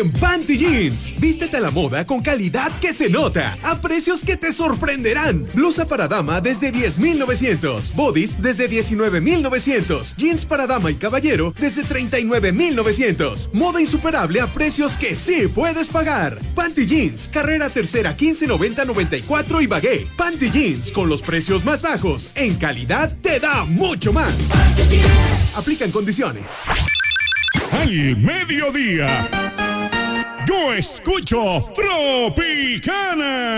en Panty Jeans. Vístete a la moda con calidad que se nota, a precios que te sorprenderán. Blusa para dama desde 10,900, bodies desde 19,900, jeans para dama y caballero desde 39,900. Moda insuperable a precios que sí puedes pagar. Panty Jeans, carrera tercera 1590-94 y Bagué. Panty Jeans, con los precios más bajos, en calidad te da mucho más. Aplican condiciones. Al mediodía, yo escucho Tropicana.